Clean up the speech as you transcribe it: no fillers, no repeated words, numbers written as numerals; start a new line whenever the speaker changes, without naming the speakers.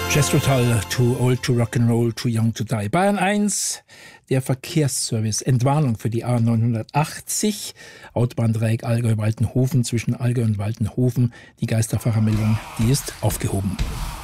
Jethro Tull, Too Old to Rock'n'Roll, Too Young to Die. Bayern 1, der Verkehrsservice. Entwarnung für die A980, Autobahndreieck Allgäu-Waltenhofen zwischen Allgäu und Waltenhofen. Die Geisterfahrermeldung, die ist aufgehoben.